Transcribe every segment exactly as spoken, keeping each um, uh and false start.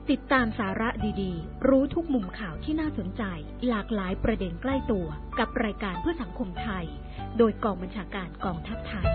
ติดตามสาระดีๆรู้ทุกมุมข่าวที่น่าสนใจหลากหลายประเด็นใกล้ตัวกับรายการเพื่อสังคมไทยโดยกองบัญชาการกองทัพไทย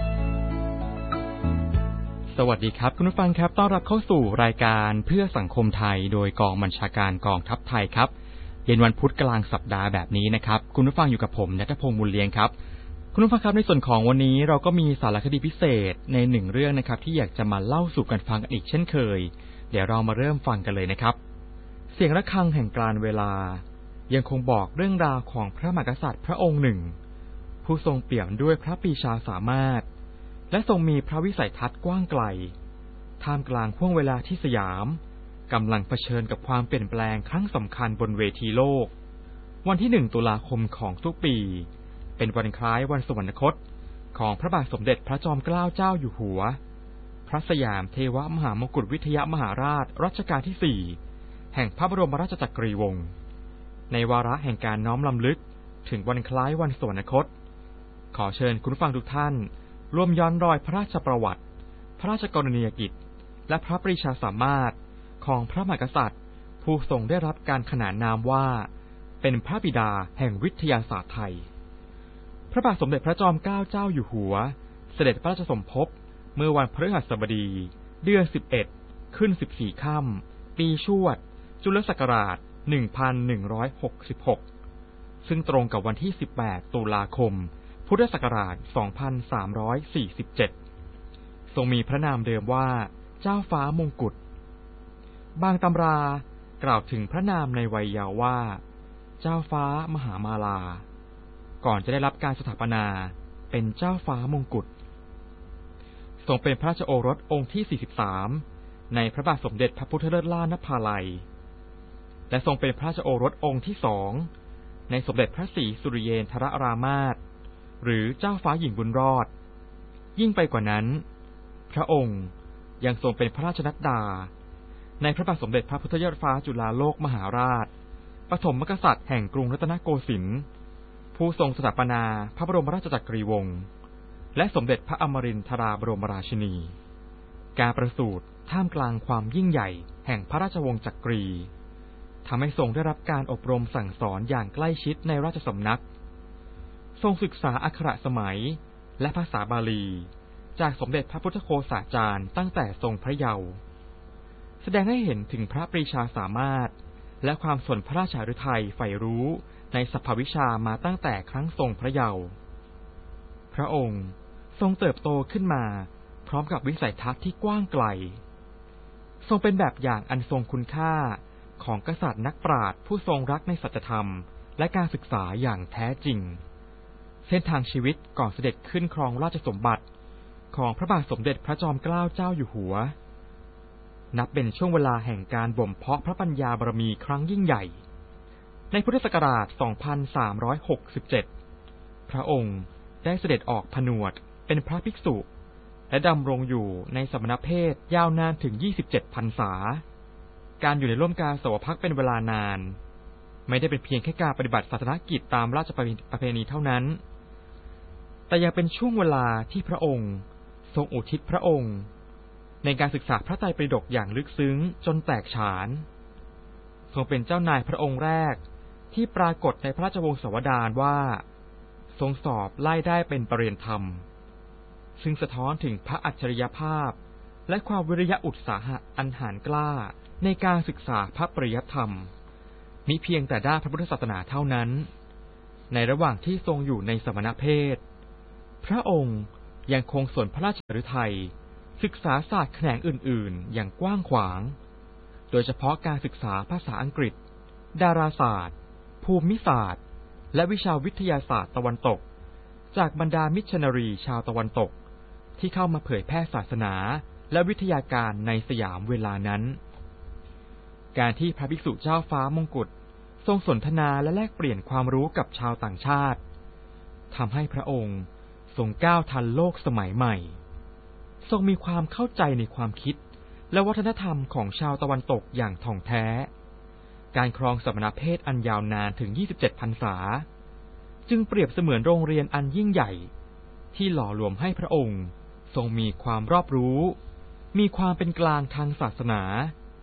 สวัสดีครับคุณผู้ฟังครับต้อนรับเข้าสู่รายการเพื่อสังคมไทยโดยกองบัญชาการกองทัพไทยครับเย็นวันพุธกลางสัปดาห์แบบนี้นะครับคุณผู้ฟังอยู่กับผมณัฐพงษ์ บุญเลี้ยงครับคุณผู้ฟังครับในส่วนของวันนี้เราก็มีสารคดีพิเศษในหนึ่งเรื่องนะครับที่อยากจะมาเล่าสู่กันฟังกันอีกเช่นเคยเดี๋ยวเรามาเริ่มฟังกันเลยนะครับเสียงระฆังแห่งกาลเวลายังคงบอกเรื่องราวของพระมหากษัตริย์พระองค์หนึ่งผู้ทรงเปี่ยมด้วยพระปรีชาสามารถและทรงมีพระวิสัยทัศน์กว้างไกลท่ามกลางห้วงเวลาที่สยามกำลังเผชิญกับความเปลี่ยนแปลงครั้งสำคัญบนเวทีโลกวันที่หนึ่งตุลาคมของทุกปีเป็นวันคล้ายวันสวรรคตของพระบาทสมเด็จพระจอมเกล้าเจ้าอยู่หัวพระสยามเทวมหามกุฏวิทยามหาราชรัชกาลที่สี่แห่งพระบรมราชจักรีวงศ์ในวาระแห่งการน้อมรำลึกถึงวันคล้ายวันสวรรคตขอเชิญคุณผู้ฟังทุกท่านร่วมย้อนรอยพระราชประวัติพระราชกรณียกิจและพระปรีชาสามารถของพระมหากษัตริย์ผู้ทรงได้รับการขนานนามว่าเป็นพระบิดาแห่งวิทยาศาสตร์ไทยพระบาทสมเด็จพระจอมเกล้าเจ้าอยู่หัวเสด็จพระราชสมภพเมื่อวันพฤหัสบดีเดือนสิบเอ็ดขึ้นสิบสี่ค่ำปีชวดจุลศักราชหนึ่งพันหนึ่งร้อยหกสิบหกซึ่งตรงกับวันที่สิบแปดตุลาคมพุทธศักราชสองพันสามร้อยสี่สิบเจ็ดทรงมีพระนามเดิมว่าเจ้าฟ้ามงกุฎบางตำรากล่าวถึงพระนามในวัยเยาว์ว่าเจ้าฟ้ามหามาลาก่อนจะได้รับการสถาปนาเป็นเจ้าฟ้ามงกุฎทรงเป็นพระราชโอรสองค์ที่สี่สิบสามในพระบาทสมเด็จพระพุทธเลิศล่านภาลัยและทรงเป็นพระราชโอรสองค์ที่สองในสมเด็จพระศรีสุริเยนทรรามาสหรือเจ้าฟ้าหญิงบุญรอดยิ่งไปกว่านั้นพระองค์ยังทรงเป็นพระราชนัดดาในพระบาทสมเด็จพระพุทธยอดฟ้าจุฬาโลกมหาราชปฐมกษัตริย์แห่งกรุงรัตนโกสินทร์ผู้ทรงสถาปนาพระบรมราชจักรีวงศ์และสมเด็จพระอมรินทราบรมราชินีการประสูติท่ามกลางความยิ่งใหญ่แห่งพระราชวงศ์จักรีทำให้ทรงได้รับการอบรมสั่งสอนอย่างใกล้ชิดในราชสำนักทรงศึกษาอักขระสมัยและภาษาบาลีจากสมเด็จพระพุทธโฆษาจารย์ตั้งแต่ทรงพระเยาว์แสดงให้เห็นถึงพระปรีชาสามารถและความสนพระราชฤทัยใฝ่รู้ในสรรพวิชามาตั้งแต่ครั้งทรงพระเยาว์พระองค์ทรงเติบโตขึ้นมาพร้อมกับวิสัยทัศน์ที่กว้างไกลทรงเป็นแบบอย่างอันทรงคุณค่าของกษัตริย์นักปราชญ์ผู้ทรงรักในสัจธรรมและการศึกษาอย่างแท้จริงเส้นทางชีวิตก่อนเสด็จขึ้นครองราชสมบัติของพระบาทสมเด็จพระจอมเกล้าเจ้าอยู่หัวนับเป็นช่วงเวลาแห่งการบ่มเพาะพระปัญญาบารมีครั้งยิ่งใหญ่ในพุทธศักราชสองพันสามร้อยหกสิบเจ็ดพระองค์ได้เสด็จออกผนวดเป็นพระภิกษุและดำรงอยู่ในสมณเพศยาวนานถึงยี่สิบเจ็ดพรรษาการอยู่ในร่วมกาสาวพักเป็นเวลานานไม่ได้เป็นเพียงแค่การปฏิบัติศาสนกิจตามราชประเพณีเท่านั้นแต่ยังเป็นช่วงเวลาที่พระองค์ทรงอุทิศพระองค์ในการศึกษาพระไตรปิฎกอย่างลึกซึ้งจนแตกฉานทรงเป็นเจ้านายพระองค์แรกที่ปรากฏในพระราชวงศาวดารว่าทรงสอบไล่ได้เป็นปรริญญาธรรมซึ่งสะท้อนถึงพระอัจฉริยภาพและความวิริยะอุตสาหะอันหาญกล้าในการศึกษาพระปริยัติธรรมมิเพียงแต่ด้านพระพุทธศาสนาเท่านั้นในระหว่างที่ทรงอยู่ในสมณเพศพระองค์ยังคงสนพระราชฤทัยศึกษาศาสตร์แขนงอื่นๆอย่างกว้างขวางโดยเฉพาะการศึกษาภาษาอังกฤษดาราศาสตร์ภูมิศาสตร์และวิชาวิทยาศาสตร์ตะวันตกจากบรรดามิชชันนารีชาวตะวันตกที่เข้ามาเผยแพร่ศาสนาและวิทยาการในสยามเวลานั้นการที่พระภิกษุเจ้าฟ้ามงกุฎทรงสนทนาและแลกเปลี่ยนความรู้กับชาวต่างชาติทำให้พระองค์ทรงก้าวทันโลกสมัยใหม่ทรงมีความเข้าใจในความคิดและวัฒนธรรมของชาวตะวันตกอย่างถ่องแท้การครองสมณเพศอันยาวนานถึงยี่สิบเจ็ดพรรษาจึงเปรียบเสมือนโรงเรียนอันยิ่งใหญ่ที่หล่อหลอมให้พระองค์ทรงมีความรอบรู้มีความเป็นกลางทางศาสนา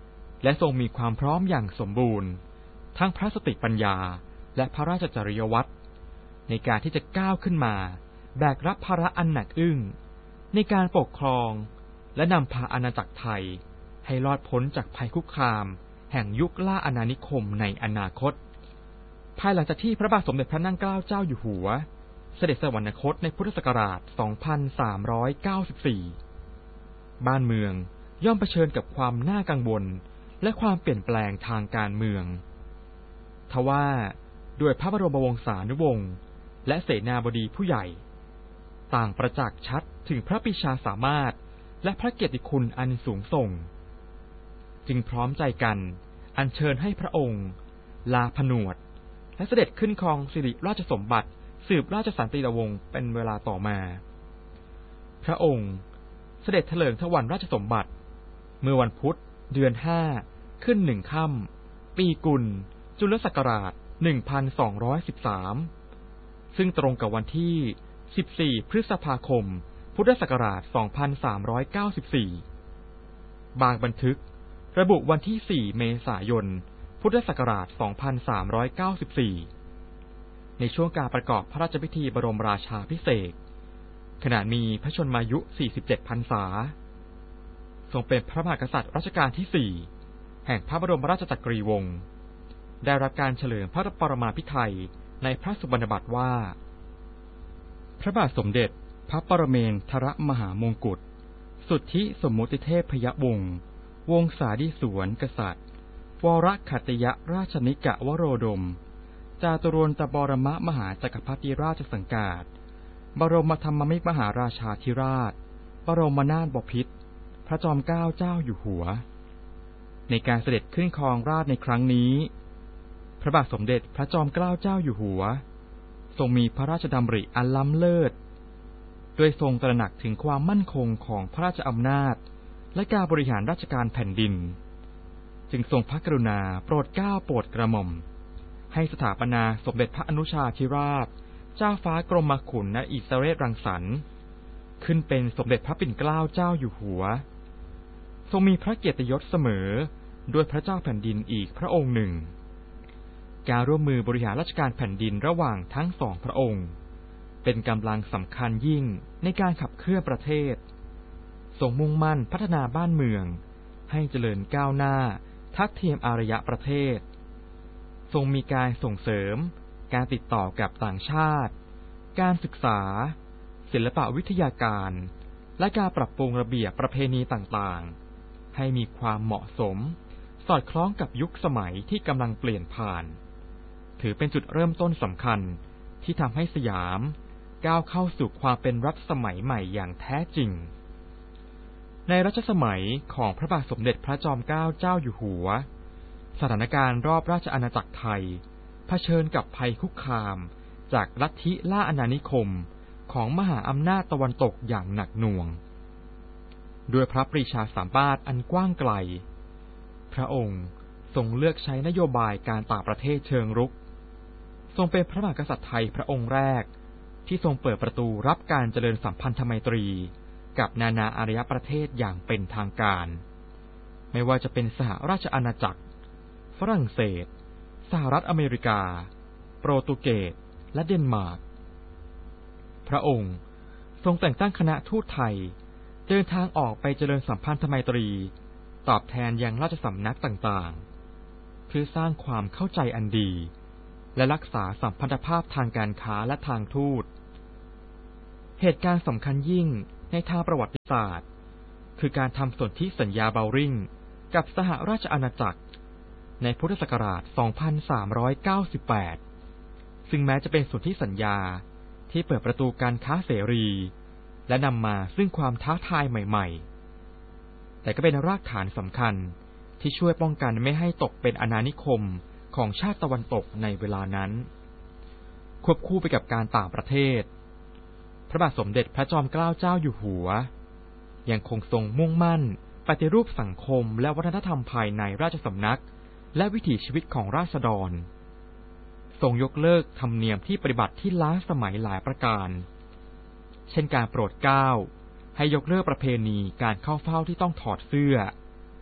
และทรงมีความพร้อมอย่างสมบูรณ์ทั้งพระสติปัญญาและพระราชจริยวัตรในการที่จะก้าวขึ้นมาแบกรับภาระอันหนักอึ้งในการปกครองและนำพาอาณาจักรไทยให้รอดพ้นจากภัยคุกคามแห่งยุคล่าอาณานิคมในอนาคตภายหลังจากที่พระบาทสมเด็จพระนั่งเกล้าเจ้าอยู่หัวเสด็จสวรรคตในพุทธศักราช สองพันสามร้อยเก้าสิบสี่ บ้านเมืองย่อมเผชิญกับความน่ากังวลและความเปลี่ยนแปลงทางการเมืองทว่าด้วยพระบรมวงศานุวงศ์และเสนาบดีผู้ใหญ่ต่างประจักษ์ชัดถึงพระปรีชาสามารถและพระเกียรติคุณอันสูงส่งจึงพร้อมใจกันอัญเชิญให้พระองค์ลาผนวดและเสด็จขึ้นครองสิริราชสมบัติสืบราชสันติวงศ์เป็นเวลาต่อมาพระองค์เสด็จเถลิงถวัลย์ราชสมบัติเมื่อวันพุธเดือนห้าขึ้นหนึ่งค่ำปีกุลจุลศักราชหนึ่งพันสองร้อยสิบสามซึ่งตรงกับวันที่สิบสี่พฤษภาคมพุทธศักราชสองพันสามร้อยเก้าสิบสี่บางบันทึกระบุวันที่สี่เมษายนพุทธศักราชสองพันสามร้อยเก้าสิบสี่ในช่วงการประกอบพระราชพิธีบรมราชาภิเษกขณะมีพระชนมายุสี่สิบเจ็ดพรรษาทรงเป็นพระมหากษัตริย์รัชกาลที่สี่แห่งพระบรมราชจักรีวงศ์ได้รับการเฉลิมพระปรมาภิไธยในพระสุบรรณบัตรว่าพระบาทสมเด็จพระปรเมนทรมหามงกุฎสุทธิสมมุติเทพพยวงศ์วงศาธิสวนกษัตริย์วรขัตติยราชนิกะวโรดมจาตุรนตบรมมหาจักรพรรดิราชสังกาสบรมธรรมมิตรมหาราชาธิราชบรมนาถบพิตรพระจอมเกล้าเจ้าอยู่หัวในการเสด็จขึ้นครองราชย์ในครั้งนี้พระบาทสมเด็จพระจอมเกล้าเจ้าอยู่หัวทรงมีพระราชดำริอันล้ำเลิศโดยทรงตระหนักถึงความมั่นคงของพระราชอำนาจและการบริหารราชการแผ่นดินจึงทรงพระกรุณาโปรดเกล้าโปรดกระหม่อมให้สถาปนาสมเด็จพระอนุชาธิราชเจ้าฟ้ากรมขุนณอิสระเรศรังสรรค์ขึ้นเป็นสมเด็จพระปิ่นเกล้าเจ้าอยู่หัวทรงมีพระเกียรติยศเสมอด้วยพระเจ้าแผ่นดินอีกพระองค์หนึ่งการร่วมมือบริหารราชการแผ่นดินระหว่างทั้งสองพระองค์เป็นกำลังสำคัญยิ่งในการขับเคลื่อนประเทศทรงมุ่งมั่นพัฒนาบ้านเมืองให้เจริญก้าวหน้าทัดเทียมอารยประเทศทรงมีการส่งเสริมการติดต่อกับต่างชาติการศึกษาศิลปวิทยาการและการปรับปรุงระเบียบประเพณีต่างๆให้มีความเหมาะสมสอดคล้องกับยุคสมัยที่กำลังเปลี่ยนผ่านถือเป็นจุดเริ่มต้นสำคัญที่ทำให้สยามก้าวเข้าสู่ความเป็นรัฐสมัยใหม่อย่างแท้จริงในรัชสมัยของพระบาทสมเด็จพระจอมเกล้าเจ้าอยู่หัวสถานการณ์รอบราชอาณาจักรไทยเผชิญกับภัยคุกคามจากลัทธิล่าอาณานิคมของมหาอำนาจตะวันตกอย่างหนักหน่วงด้วยพระปรีชาสามารถอันกว้างไกลพระองค์ทรงเลือกใช้นโยบายการต่างประเทศเชิงรุกทรงเป็นพระมหากษัตริย์ไทยพระองค์แรกที่ทรงเปิดประตูรับการเจริญสัมพันธไมตรีกับนานาอารยประเทศอย่างเป็นทางการไม่ว่าจะเป็นสหราชอาณาจักรฝรั่งเศสสหรัฐอเมริกาโปรตุเกสและเดนมาร์กพระองค์ทรงแต่งตั้งคณะทูตไทยเดินทางออกไปเจริญสัมพันธไมตรีตอบแทนยังราชสำนักต่างๆเพื่อสร้างความเข้าใจอันดีและรักษาสัมพันธภาพทางการค้าและทางทูตเหตุการณ์สำคัญยิ่งในทางประวัติศาสตร์คือการทำสนธิสัญญาเบลริงกับสหราชอาณาจักรในพุทธศักราช สองพันสามร้อยเก้าสิบแปด ซึ่งแม้จะเป็นสนธิสัญญาที่เปิดประตูการค้าเสรีและนำมาซึ่งความท้าทายใหม่ๆแต่ก็เป็นรากฐานสำคัญที่ช่วยป้องกันไม่ให้ตกเป็นอาณานิคมของชาติตะวันตกในเวลานั้นควบคู่ไปกับการต่างประเทศพระบาทสมเด็จพระจอมเกล้าเจ้าอยู่หัวยังคงทรงมุ่งมั่นปฏิรูปสังคมและวัฒนธรรมภายในราชสำนักและวิถีชีวิตของราษฎรทรงยกเลิกธรรมเนียมที่ปฏิบัติที่ล้าสมัยหลายประการเช่นการโปรดเกล้าให้ยกเลิกประเพณีการเข้าเฝ้าที่ต้องถอดเสื้อ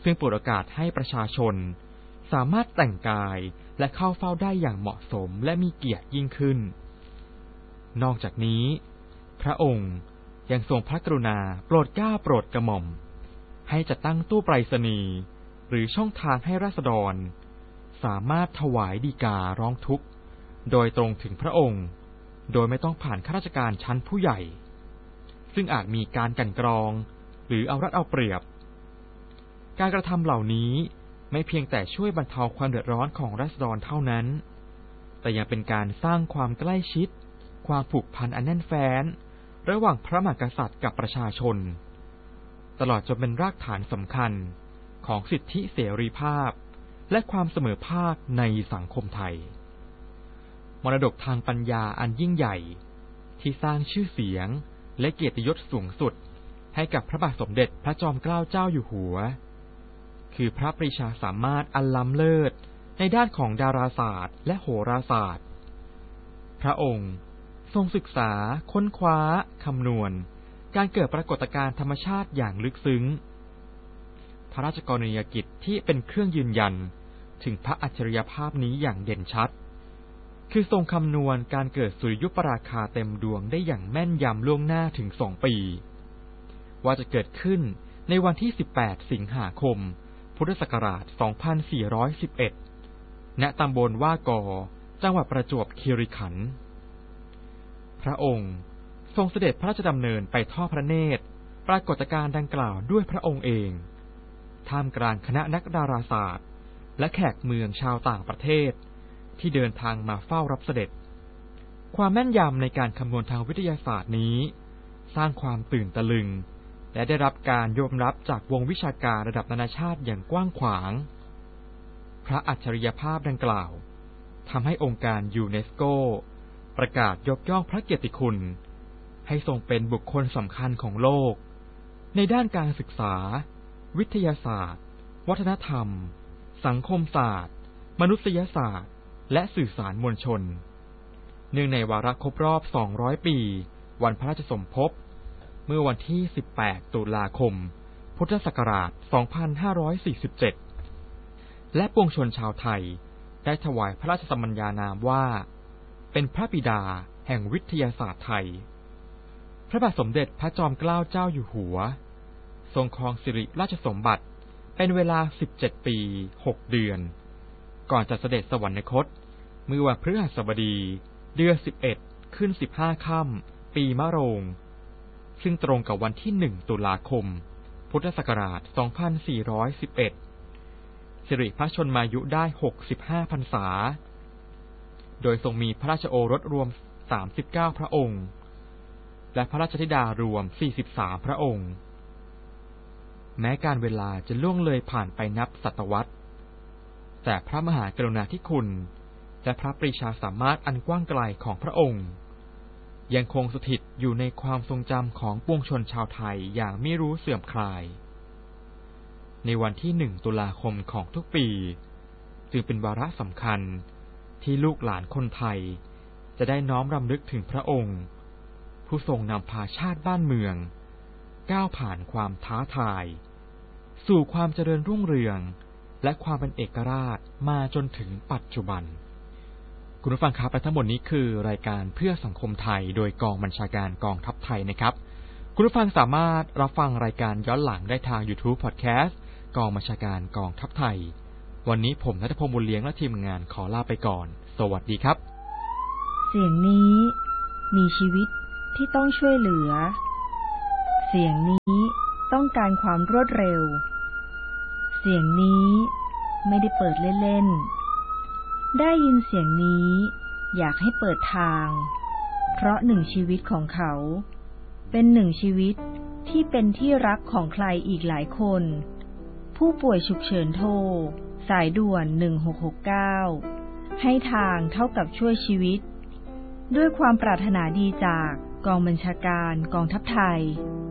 ซึ่งเปิดโอกาสให้ประชาชนสามารถแต่งกายและเข้าเฝ้าได้อย่างเหมาะสมและมีเกียรติยิ่งขึ้นนอกจากนี้พระองค์ยังทรงพระกรุณาโปรดเกล้าโปรดกระหม่อมให้จัดตั้งตู้ไปรษณีย์หรือช่องทางให้ราษฎรสามารถถวายฎีการ้องทุกข์โดยตรงถึงพระองค์โดยไม่ต้องผ่านข้าราชการชั้นผู้ใหญ่ซึ่งอาจมีการกลั่นกรองหรือเอารัดเอาเปรียบการกระทำเหล่านี้ไม่เพียงแต่ช่วยบรรเทาความเดือดร้อนของราษฎรเท่านั้นแต่ยังเป็นการสร้างความใกล้ชิดความผูกพันอันแน่นแฟ้นระหว่างพระมหากษัตริย์กับประชาชนตลอดจนเป็นรากฐานสำคัญของสิทธิเสรีภาพและความเสมอภาคในสังคมไทยมรดกทางปัญญาอันยิ่งใหญ่ที่สร้างชื่อเสียงและเกียรติยศสูงสุดให้กับพระบาทสมเด็จพระจอมเกล้าเจ้าอยู่หัวคือพระปรีชาสามารถอันล้ำเลิศในด้านของดาราศาสตร์และโหราศาสตร์พระองค์ทรงศึกษาค้นคว้าคำนวณการเกิดปรากฏการณ์ธรรมชาติอย่างลึกซึ้งพระราชกรณียกิจที่เป็นเครื่องยืนยันถึงพระอัจฉริยภาพนี้อย่างเด่นชัดคือทรงคำนวณการเกิดสุริยุปราคาเต็มดวงได้อย่างแม่นยำล่วงหน้าถึงสองปีว่าจะเกิดขึ้นในวันที่สิบแปดสิงหาคมพุทธศักราชสองพันสี่ร้อยสิบเอ็ดณตำบลว่ากอจังหวัดประจวบคีรีขันธ์พระองค์ทรงเสด็จพระราชดำเนินไปทอดพระเนตรปรากฏการณ์ดังกล่าวด้วยพระองค์เองท่ามกลางคณะนักดาราศาสตร์และแขกเมืองชาวต่างประเทศที่เดินทางมาเฝ้ารับเสด็จความแม่นยำในการคำนวณทางวิทยาศาสตร์นี้สร้างความตื่นตะลึงและได้รับการยอมรับจากวงวิชาการระดับนานาชาติอย่างกว้างขวางพระอัจฉริยภาพดังกล่าวทำให้องค์การยูเนสโกประกาศยกย่องพระเกียรติคุณให้ทรงเป็นบุคคลสำคัญของโลกในด้านการศึกษาวิทยาศาสตร์วัฒนธรรมสังคมศาสตร์มนุษยศาสตร์และสื่อสารมวลชนเนื่องในวาระครบรอบสองร้อยปีวันพระราชสมภพเมื่อวันที่สิบแปดตุลาคมพุทธศักราชสองพันห้าร้อยสี่สิบเจ็ดและปวงชนชาวไทยได้ถวายพระราชสมัญญานามว่าเป็นพระบิดาแห่งวิทยาศาสตร์ไทยพระบาทสมเด็จพระจอมเกล้าเจ้าอยู่หัวทรงครองสิริราชสมบัติเป็นเวลาสิบเจ็ดปีหกเดือนก่อนจะเสด็จสวรรคตเมื่อวันพฤหัสบดีเดือนสิบเอ็ดขึ้นสิบห้าค่ำปีมะโรงซึ่งตรงกับวันที่หนึ่งตุลาคมพุทธศักราชสองพันสี่ร้อยสิบเอ็ดสิริพระชนมายุได้หกสิบห้าพรรษาโดยทรงมีพระราชโอรสรวมสามสิบเก้าพระองค์และพระราชธิดารวมสี่สิบสามพระองค์แม้การเวลาจะล่วงเลยผ่านไปนับศตวรรษแต่พระมหากรุณาธิคุณและพระปรีชาสามารถอันกว้างไกลของพระองค์ยังคงสถิตอยู่ในความทรงจำของปวงชนชาวไทยอย่างไม่รู้เสื่อมคลายในวันที่หนึ่งตุลาคมของทุกปีจึงเป็นวาระสำคัญที่ลูกหลานคนไทยจะได้น้อมรำลึกถึงพระองค์ผู้ทรงนำพาชาติบ้านเมืองก้าวผ่านความท้าทายสู่ความเจริญรุ่งเรืองและความเป็นเอกราชมาจนถึงปัจจุบันคุณผู้ฟังครับและทั้งหมดนี้คือรายการเพื่อสังคมไทยโดยกองบัญชาการกองทัพไทยนะครับคุณผู้ฟังสามารถรับฟังรายการย้อนหลังได้ทาง YouTube Podcast กองบัญชาการกองทัพไทยวันนี้ผมณัฐพงษ์ บุญเลี้ยงและทีมงานขอลาไปก่อนสวัสดีครับเสียงนี้มีชีวิตที่ต้องช่วยเหลือเสียงนี้ต้องการความรวดเร็วเสียงนี้ไม่ได้เปิดเล่นๆได้ยินเสียงนี้อยากให้เปิดทางเพราะหนึ่งชีวิตของเขาเป็นหนึ่งชีวิตที่เป็นที่รักของใครอีกหลายคนผู้ป่วยฉุกเฉินโทรสายด่วนหนึ่งหกหกเก้าให้ทางเท่ากับช่วยชีวิตด้วยความปรารถนาดีจากกองบัญชาการกองทัพไทย